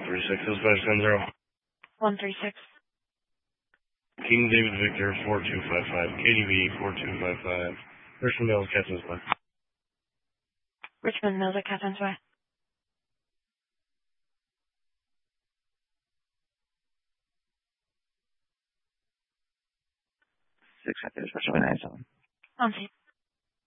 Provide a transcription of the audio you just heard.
136, dispatch 10-0. 136. King David Victor 4255, KDV 4255. Richmond Mills, Captain's Way. Richmond Mills at Captain's Way. Six, dispatch 997. On scene.